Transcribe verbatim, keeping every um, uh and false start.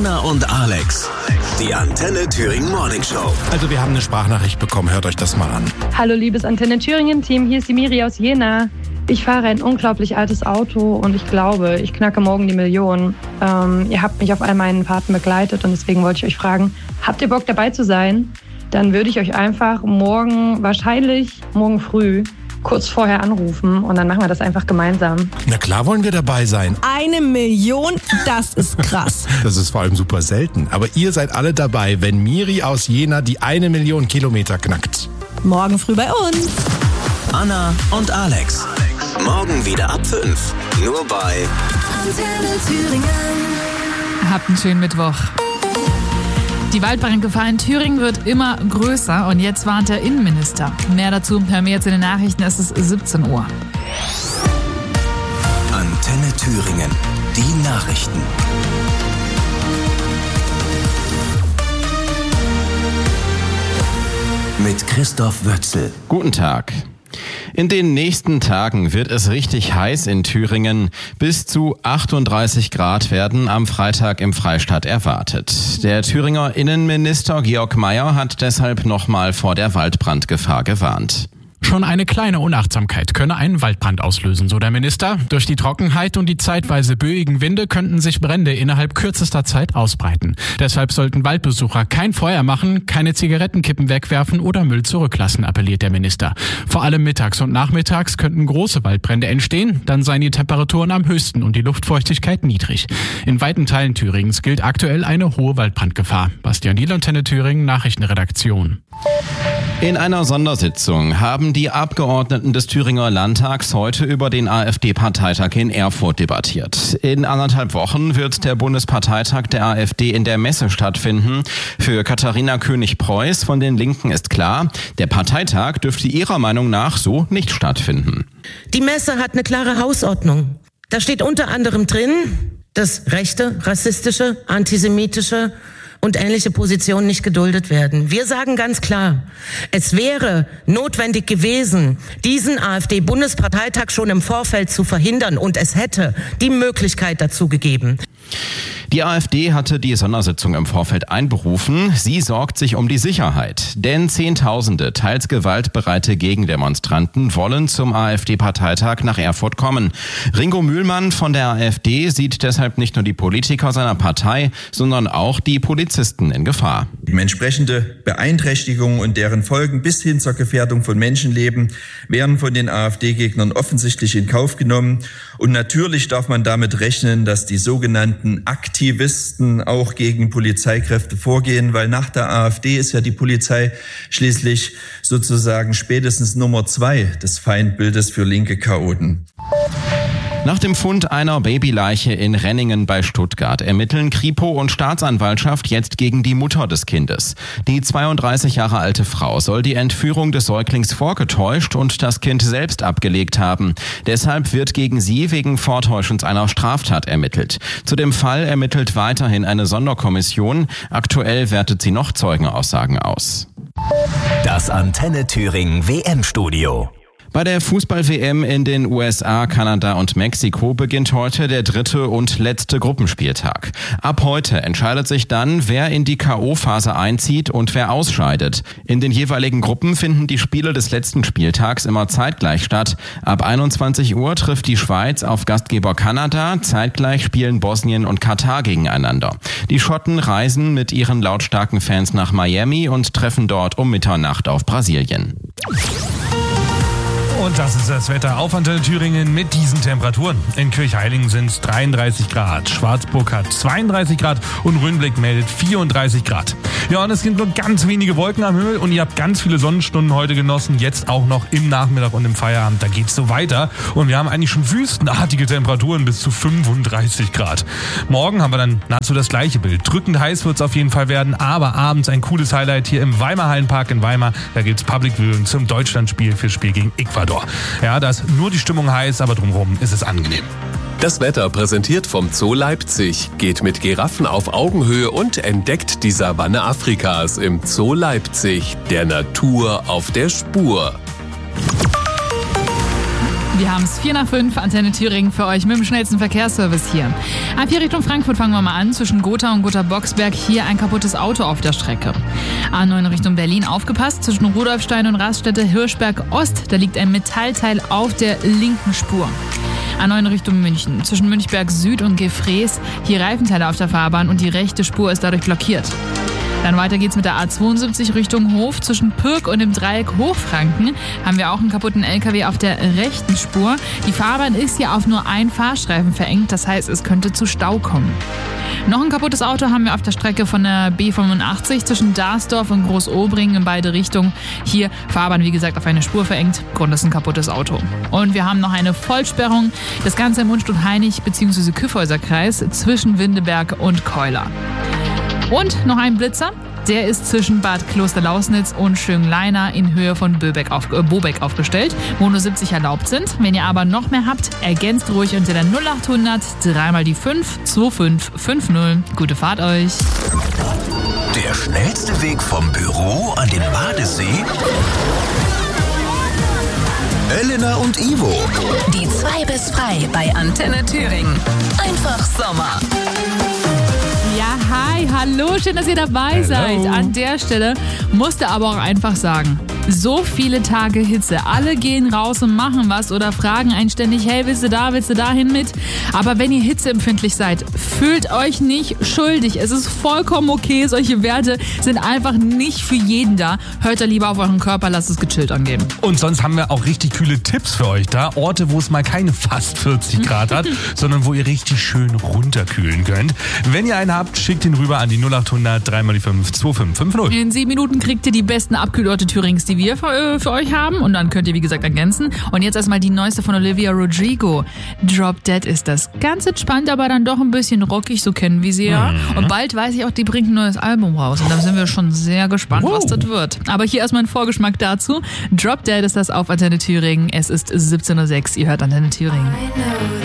Anna und Alex, die Antenne Thüringen Morning Show. Also wir haben eine Sprachnachricht bekommen, hört euch das mal an. Hallo liebes Antenne Thüringen Team, hier ist die Miri aus Jena. Ich fahre ein unglaublich altes Auto und ich glaube, ich knacke morgen die Million. Ähm, ihr habt mich auf all meinen Fahrten begleitet und deswegen wollte ich euch fragen, habt ihr Bock dabei zu sein? Dann würde ich euch einfach morgen, wahrscheinlich morgen früh, kurz vorher anrufen und dann machen wir das einfach gemeinsam. Na klar wollen wir dabei sein. Eine Million, das ist krass. Das ist vor allem super selten. Aber ihr seid alle dabei, wenn Miri aus Jena die eine Million Kilometer knackt. Morgen früh bei uns. Anna und Alex. Morgen wieder ab fünf. Nur bei Antenne Thüringen. Habt einen schönen Mittwoch. Die Waldbrandgefahr in Thüringen wird immer größer und jetzt warnt der Innenminister. Mehr dazu per Mail zu den Nachrichten, es ist siebzehn Uhr. Antenne Thüringen. Die Nachrichten. Mit Christoph Wötzel. Guten Tag. In den nächsten Tagen wird es richtig heiß in Thüringen. Bis zu achtunddreißig Grad werden am Freitag im Freistaat erwartet. Der Thüringer Innenminister Georg Mayer hat deshalb nochmal vor der Waldbrandgefahr gewarnt. Schon eine kleine Unachtsamkeit könne einen Waldbrand auslösen, so der Minister. Durch die Trockenheit und die zeitweise böigen Winde könnten sich Brände innerhalb kürzester Zeit ausbreiten. Deshalb sollten Waldbesucher kein Feuer machen, keine Zigarettenkippen wegwerfen oder Müll zurücklassen, appelliert der Minister. Vor allem mittags und nachmittags könnten große Waldbrände entstehen, dann seien die Temperaturen am höchsten und die Luftfeuchtigkeit niedrig. In weiten Teilen Thüringens gilt aktuell eine hohe Waldbrandgefahr. Bastian Diel, Antenne Thüringen, Nachrichtenredaktion. In einer Sondersitzung haben die Abgeordneten des Thüringer Landtags heute über den AfD-Parteitag in Erfurt debattiert. In anderthalb Wochen wird der Bundesparteitag der AfD in der Messe stattfinden. Für Katharina König-Preuß von den Linken ist klar, der Parteitag dürfte ihrer Meinung nach so nicht stattfinden. Die Messe hat eine klare Hausordnung. Da steht unter anderem drin, dass rechte, rassistische, antisemitische und ähnliche Positionen nicht geduldet werden. Wir sagen ganz klar, es wäre notwendig gewesen, diesen AfD-Bundesparteitag schon im Vorfeld zu verhindern und es hätte die Möglichkeit dazu gegeben. Die AfD hatte die Sondersitzung im Vorfeld einberufen. Sie sorgt sich um die Sicherheit. Denn Zehntausende teils gewaltbereite Gegendemonstranten wollen zum AfD-Parteitag nach Erfurt kommen. Ringo Mühlmann von der AfD sieht deshalb nicht nur die Politiker seiner Partei, sondern auch die Polizisten in Gefahr. Entsprechende Beeinträchtigungen und deren Folgen bis hin zur Gefährdung von Menschenleben werden von den AfD-Gegnern offensichtlich in Kauf genommen. Und natürlich darf man damit rechnen, dass die sogenannten Aktivisten auch gegen Polizeikräfte vorgehen, weil nach der AfD ist ja die Polizei schließlich sozusagen spätestens Nummer zwei des Feindbildes für linke Chaoten. Nach dem Fund einer Babyleiche in Renningen bei Stuttgart ermitteln Kripo und Staatsanwaltschaft jetzt gegen die Mutter des Kindes. Die zweiunddreißig Jahre alte Frau soll die Entführung des Säuglings vorgetäuscht und das Kind selbst abgelegt haben. Deshalb wird gegen sie wegen Vortäuschens einer Straftat ermittelt. Zu dem Fall ermittelt weiterhin eine Sonderkommission. Aktuell wertet sie noch Zeugenaussagen aus. Das Antenne Thüringen W M-Studio. Bei der Fußball-W M in den U S A, Kanada und Mexiko beginnt heute der dritte und letzte Gruppenspieltag. Ab heute entscheidet sich dann, wer in die K O-Phase einzieht und wer ausscheidet. In den jeweiligen Gruppen finden die Spiele des letzten Spieltags immer zeitgleich statt. Ab einundzwanzig Uhr trifft die Schweiz auf Gastgeber Kanada. Zeitgleich spielen Bosnien und Katar gegeneinander. Die Schotten reisen mit ihren lautstarken Fans nach Miami und treffen dort um Mitternacht auf Brasilien. Und das ist das Wetter auf Antenne Thüringen mit diesen Temperaturen. In Kirchheiligen sind es dreiunddreißig Grad, Schwarzburg hat zweiunddreißig Grad und Röhnblick meldet vierunddreißig Grad. Ja, und es sind nur ganz wenige Wolken am Himmel und ihr habt ganz viele Sonnenstunden heute genossen, jetzt auch noch im Nachmittag und im Feierabend. Da geht's so weiter und wir haben eigentlich schon wüstenartige Temperaturen bis zu fünfunddreißig Grad. Morgen haben wir dann nahezu das gleiche Bild. Drückend heiß wird's auf jeden Fall werden, aber abends ein cooles Highlight hier im Weimar Hallenpark in Weimar. Da gibt's Public Viewing zum Deutschlandspiel fürs Spiel gegen Ecuador. Ja, da ist nur die Stimmung heiß, aber drumherum ist es angenehm. Das Wetter präsentiert vom Zoo Leipzig. Geht mit Giraffen auf Augenhöhe und entdeckt die Savanne Afrikas im Zoo Leipzig. Der Natur auf der Spur. Wir haben es vier nach fünf, Antenne Thüringen für euch mit dem schnellsten Verkehrsservice hier. A vier Richtung Frankfurt fangen wir mal an. Zwischen Gotha und Gotha-Boxberg hier ein kaputtes Auto auf der Strecke. A neun Richtung Berlin, aufgepasst. Zwischen Rudolfstein und Raststätte Hirschberg Ost, da liegt ein Metallteil auf der linken Spur. A neun Richtung München. Zwischen Münchberg Süd und Gefrees, hier Reifenteile auf der Fahrbahn und die rechte Spur ist dadurch blockiert. Dann weiter geht's mit der A zweiundsiebzig Richtung Hof. Zwischen Pirk und dem Dreieck Hochfranken haben wir auch einen kaputten L K W auf der rechten Spur. Die Fahrbahn ist hier auf nur einen Fahrstreifen verengt, das heißt, es könnte zu Stau kommen. Noch ein kaputtes Auto haben wir auf der Strecke von der B fünfundachtzig zwischen Darsdorf und Großobringen in beide Richtungen. Hier Fahrbahn, wie gesagt, auf eine Spur verengt. Grund ist ein kaputtes Auto. Und wir haben noch eine Vollsperrung. Das Ganze im Mundstutt-Heinig bzw. Kyffhäuser-Kreis zwischen Windeberg und Keuler. Und noch ein Blitzer, der ist zwischen Bad Klosterlausnitz und Schönleina in Höhe von Böbeck auf, äh, Bobeck aufgestellt, wo nur siebzig erlaubt sind. Wenn ihr aber noch mehr habt, ergänzt ruhig unter der null acht hundert dreimal die fünf zwei fünf fünf null. Gute Fahrt euch! Der schnellste Weg vom Büro an den Badesee? Elena und Ivo. Die zwei bis frei bei Antenne Thüringen. Einfach Sommer. Ja, hi, hallo, schön, dass ihr dabei Hello. seid. An der Stelle musste aber auch einfach sagen, so viele Tage Hitze, alle gehen raus und machen was oder fragen einen ständig, hey, willst du da, willst du dahin mit? Aber wenn ihr hitzeempfindlich seid, fühlt euch nicht schuldig. Es ist vollkommen okay, solche Werte sind einfach nicht für jeden da. Hört da lieber auf euren Körper, lasst es gechillt angehen. Und sonst haben wir auch richtig kühle Tipps für euch da. Orte, wo es mal keine fast vierzig Grad hat, sondern wo ihr richtig schön runterkühlen könnt. Wenn ihr einen habt, schickt ihn rüber an die null acht hundert dreimal die fünf zwei fünf fünf null. In sieben Minuten kriegt ihr die besten Abkühlorte Thürings, die wir für, für euch haben. Und dann könnt ihr, wie gesagt, ergänzen. Und jetzt erstmal die neueste von Olivia Rodrigo. Drop Dead ist das. Ganz entspannt, aber dann doch ein bisschen rockig, so kennen wir sie ja. Mhm. Und bald weiß ich auch, die bringt ein neues Album raus. Und da sind wir schon sehr gespannt, wow. was das wird. Aber hier erstmal ein Vorgeschmack dazu. Drop Dead ist das auf Antenne Thüringen. Es ist siebzehn Uhr sechs. Ihr hört Antenne Thüringen.